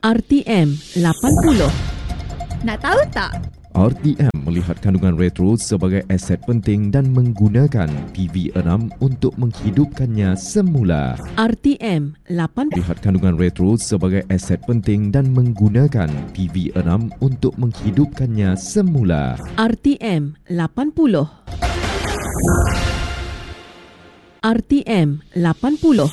RTM 80. Nak tahu tak? RTM melihat kandungan retro sebagai aset penting dan menggunakan TV6 untuk menghidupkannya semula. RTM 80. Melihat kandungan retro sebagai aset penting dan menggunakan TV6 untuk menghidupkannya semula. RTM 80. RTM 80.